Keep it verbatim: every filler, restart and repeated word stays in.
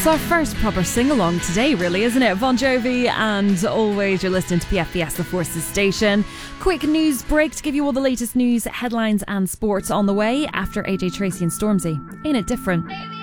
our first proper sing-along today, really, isn't it? Bon Jovi, and always you're listening to P F B S, the Forces station. Quick news break to give you all the latest news, headlines and sports on the way after A J Tracy and Stormzy. Ain't it different?